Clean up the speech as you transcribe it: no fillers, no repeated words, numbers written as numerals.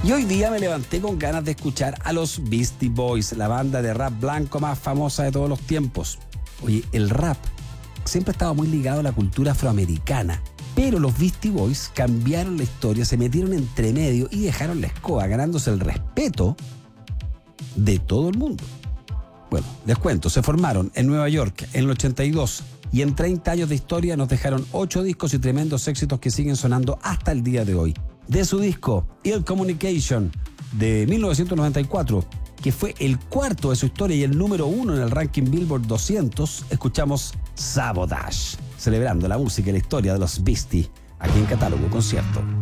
Y hoy día me levanté con ganas de escuchar a los Beastie Boys, la banda de rap blanco más famosa de todos los tiempos. Oye, el rap siempre ha estado muy ligado a la cultura afroamericana, pero los Beastie Boys cambiaron la historia, se metieron entre medio y dejaron la escoba, ganándose el respeto de todo el mundo. Bueno, les cuento, se formaron en Nueva York en el 82 y en 30 años de historia nos dejaron 8 discos y tremendos éxitos que siguen sonando hasta el día de hoy. De su disco Ill Communication de 1994, que fue el cuarto de su historia y el número 1 en el ranking Billboard 200, escuchamos Sabotage, celebrando la música y la historia de los Beastie, aquí en Catálogo Concierto.